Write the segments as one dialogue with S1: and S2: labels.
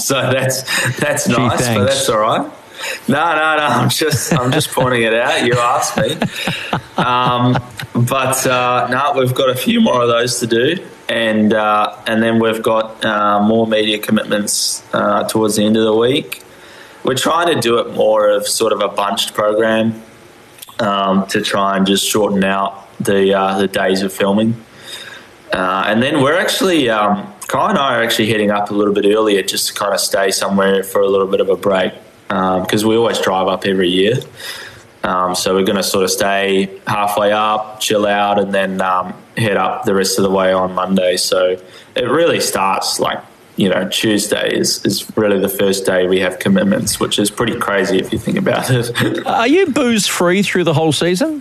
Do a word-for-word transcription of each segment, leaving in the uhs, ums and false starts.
S1: so that's that's
S2: Gee,
S1: nice,
S2: thanks.
S1: but that's all right. No, no, no. I'm just I'm just pointing it out. You asked me, um, but uh, no, we've got a few more of those to do, and uh, and then we've got uh, more media commitments uh, towards the end of the week. We're trying to do it more of sort of a bunched program um, to try and just shorten out the uh, the days of filming. Uh, and then we're actually, um, Kai and I are actually heading up a little bit earlier just to kind of stay somewhere for a little bit of a break because um, we always drive up every year. Um, so we're going to sort of stay halfway up, chill out, and then um, head up the rest of the way on Monday. So it really starts like, you know, Tuesday is, is really the first day we have commitments, which is pretty crazy if you think about it.
S2: Are you booze-free through the whole season?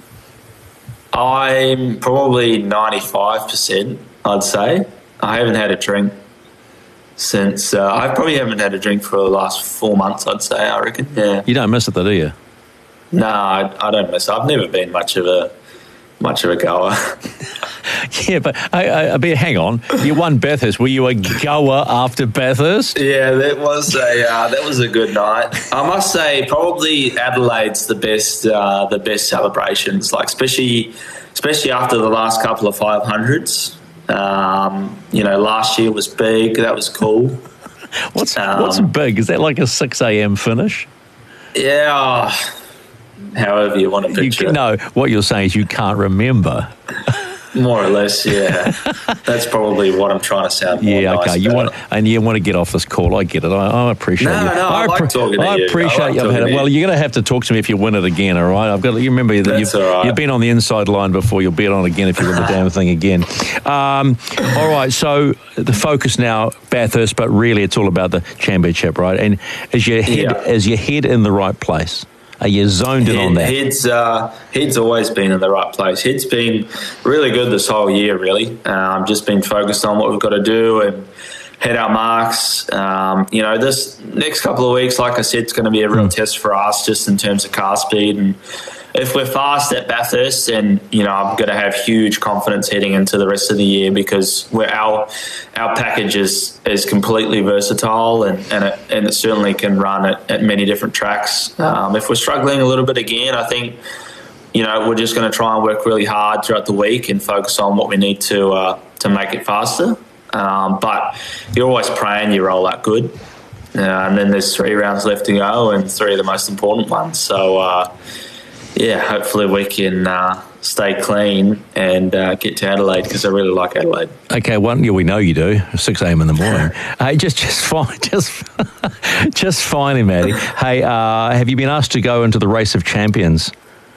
S1: I'm probably ninety-five percent, I'd say. I haven't had a drink since, uh, I probably haven't had a drink for the last four months, I'd say, I reckon, yeah.
S2: You don't miss it though, do you?
S1: No, I, I don't miss it. I've never been much of a, much of a goer.
S2: Yeah, but I, I, but hang on. You won Bathurst. Were you a goer after Bathurst?
S1: Yeah, that was a uh, that was a good night. I must say, probably Adelaide's the best uh, the best celebrations. Like especially especially after the last couple of five hundreds. Um, you know, last year was big. That was cool.
S2: What's
S1: um,
S2: what's big? Is that like a six a.m. finish?
S1: Yeah. However you want to picture
S2: you,
S1: it.
S2: No, what you're saying is you can't remember.
S1: More or less, yeah. That's probably what I'm trying to sound more
S2: Yeah,
S1: nice
S2: okay. You
S1: about.
S2: want and you want to get off this call. I get it. I, I appreciate
S1: No,
S2: you.
S1: no, I like
S2: appre-
S1: talking to
S2: I
S1: you.
S2: appreciate
S1: I like
S2: you. I've had
S1: talking
S2: it.
S1: to
S2: Well,
S1: you.
S2: you're going to have to talk to me if you win it again, all right? I've got. You remember that
S1: That's
S2: you've,
S1: all right.
S2: you've been on the inside line before. You'll be it on again if you win the damn thing again. Um, all right. So the focus now, Bathurst, but really it's all about the championship, right? And is your head
S1: Yeah.
S2: is your head in the right place? Are you zoned in
S1: Head,
S2: on that?
S1: Head's, uh, Head's always been in the right place. Head's been really good this whole year, really. Um, just been focused on what we've got to do and hit our marks. Um, you know, this next couple of weeks, like I said, it's going to be a real mm. test for us just in terms of car speed. And if we're fast at Bathurst, then, you know, I'm going to have huge confidence heading into the rest of the year because we're, our our package is, is completely versatile and, and, it, and it certainly can run at, at many different tracks. Um, if we're struggling a little bit again, I think, you know, we're just going to try and work really hard throughout the week and focus on what we need to uh, to make it faster. Um, but you're always praying you roll out good. Uh, and then there's three rounds left to go and three of the most important ones. So, uh, yeah, hopefully we can uh, stay clean and uh, get to Adelaide because I really like Adelaide.
S2: Okay, one, yeah, we know you do. six a.m. in the morning. Hey, just, just fine, just, just fine, Matty. Hey, uh, have you been asked to go into the Race of Champions?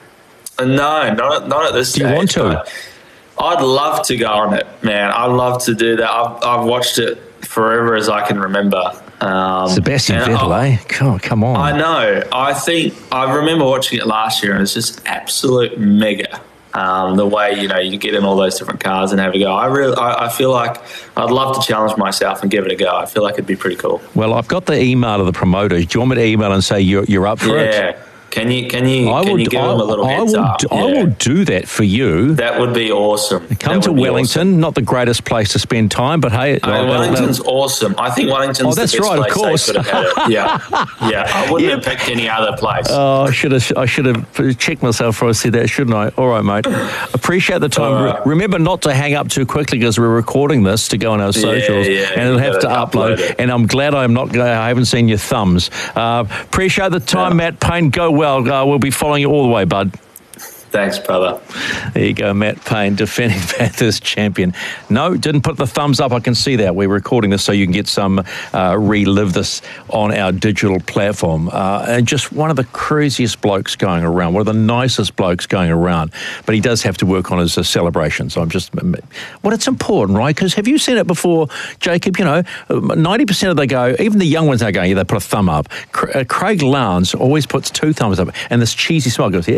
S1: Uh, no, not not at this
S2: do
S1: stage.
S2: You want to?
S1: I'd love to go on it, man. I'd love to do that. I've, I've watched it forever as I can remember. Um,
S2: Sebastian Vettel, eh? Come, come on.
S1: I know. I think I remember watching it last year, and it's just absolute mega. Um, the way, you know, you get in all those different cars and have a go. I really, I, I feel like I'd love to challenge myself and give it a go. I feel like it'd be pretty cool.
S2: Well, I've got the email of the promoters. Do you want me to email and say you're you're up for
S1: yeah.
S2: it?
S1: Yeah. Can you can you
S2: I
S1: can
S2: will,
S1: you give
S2: I,
S1: them a little
S2: I
S1: heads
S2: will,
S1: up?
S2: I
S1: Yeah.
S2: will do that for you.
S1: That would be awesome.
S2: Come
S1: that
S2: to Wellington, awesome. Not the greatest place to spend time, but hey,
S1: oh, Wellington's awesome. I think Wellington's
S2: oh, that's
S1: the best
S2: right,
S1: place
S2: of course.
S1: they could have had it. Yeah, yeah. I wouldn't
S2: Yeah.
S1: have picked any other place.
S2: Oh, I should have. I should have checked myself before I said that, shouldn't I? All right, mate. Appreciate the time.
S1: Right.
S2: Re- remember not to hang up too quickly because we're recording this to go on our socials,
S1: yeah, yeah,
S2: and it'll have to upload.
S1: upload it.
S2: And I'm glad I'm not. I haven't seen your thumbs. Uh, appreciate the time, yeah. Matt Payne. Go well. Uh, we'll be following you all the way, bud.
S1: Thanks, brother.
S2: There you go, Matt Payne, defending Bathurst champion. No, didn't put the thumbs up. I can see that. We're recording this so you can get some, uh, relive this on our digital platform. Uh, and just one of the craziest blokes going around, one of the nicest blokes going around. But he does have to work on his uh, celebration. So I'm just, well, it's important, right? Because have you seen it before, Jacob? You know, ninety percent of they go, even the young ones are going, yeah, they put a thumb up. Craig Lowndes always puts two thumbs up. And this cheesy smile goes, yeah.